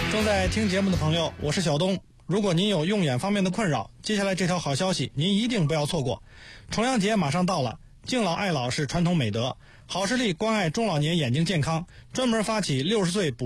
正在听节目的朋友，我是小东。如果您有用眼方面的困扰，接下来这条好消息您一定不要错过。重阳节马上到了，敬老爱老是传统美德，好视力关爱中老年眼睛健康，专门发起60岁补